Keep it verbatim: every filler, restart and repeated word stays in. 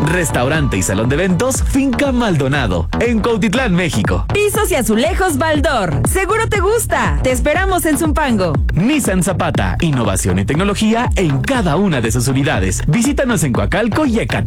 Restaurante y salón de eventos Finca Maldonado, en Cuautitlán, México. Pisos y azulejos Baldor. Seguro te gusta. Te esperamos en Zumpango. Nissan Zapata, innovación y tecnología en cada una de sus unidades. Visítanos en Coacalco y Ecatepec.